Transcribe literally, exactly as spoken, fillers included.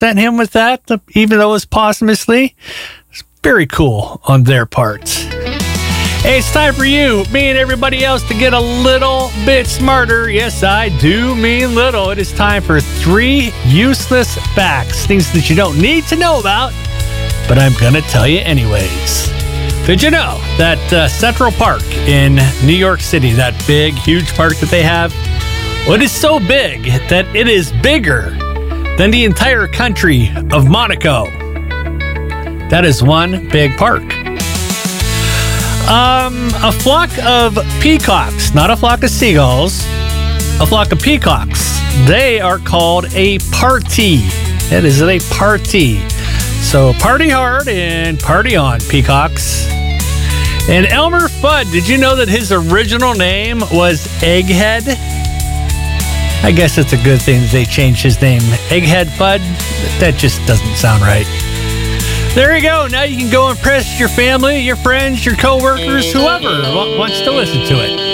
sent him with that, even though it was posthumously. It's very cool on their part. Hey, it's time for you, me and everybody else, to get a little bit smarter. Yes, I do mean little. It is time for three useless facts, things that you don't need to know about, but I'm going to tell you anyways. Did you know that uh, Central Park in New York City, that big, huge park that they have, well, it is so big that it is bigger than the entire country of Monaco. That is one big park. Um, a flock of peacocks, not a flock of seagulls, a flock of peacocks. They are called a party. That is a party. So party hard and party on, peacocks. And Elmer Fudd, did you know that his original name was Egghead? I guess it's a good thing that they changed his name. Egghead Fudd? That just doesn't sound right. There you go. Now you can go impress your family, your friends, your coworkers, whoever wants to listen to it.